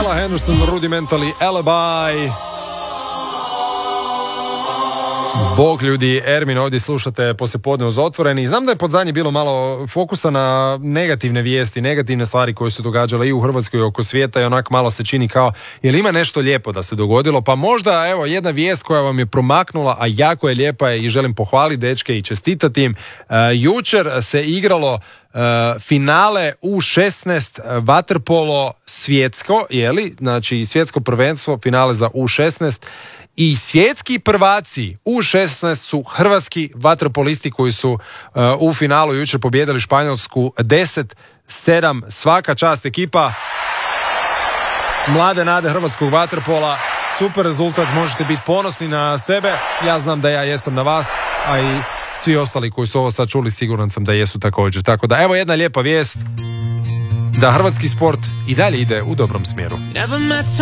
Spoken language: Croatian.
Ella Henderson, Rudimentally Alibi. Bog ljudi, Ermin ovdje slušate poslijepodne uz Otvoreni. Znam da je pod zadnje bilo malo fokusa na negativne vijesti, negativne stvari koje su događale i u Hrvatskoj i oko svijeta i onak malo se čini kao, jel ima nešto lijepo da se dogodilo? Pa možda, evo, jedna vijest koja vam je promaknula, a jako je lijepa i želim pohvaliti dečke i čestitati im. Jučer se igralo finale U16 vaterpolo svjetsko, znači svjetsko prvenstvo, finale za U16. I svjetski prvaci U16 su hrvatski vaterpolisti koji su u finalu jučer pobijedili Španjolsku 10-7. Svaka čast ekipa. Mlade nade hrvatskog vaterpola. Super rezultat, možete biti ponosni na sebe. Ja znam da ja jesam na vas, a i svi ostali koji su ovo sad čuli siguran sam da jesu također. Tako da evo jedna lijepa vijest da hrvatski sport i dalje ide u dobrom smjeru.